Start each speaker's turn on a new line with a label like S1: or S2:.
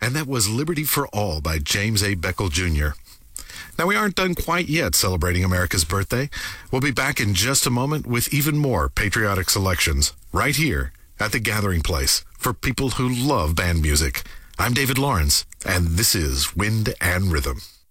S1: And that was Liberty for All by James A. Beckel Jr. Now, we aren't done quite yet celebrating America's birthday. We'll be back in just a moment with even more patriotic selections right here at the Gathering Place for people who love band music. I'm David Lawrence, and this is Wind and Rhythm.